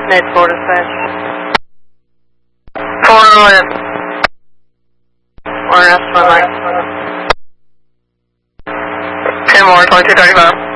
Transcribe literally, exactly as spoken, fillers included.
Nate four dispatch. four William. one S one nine. ten more, twenty-two thirty-five.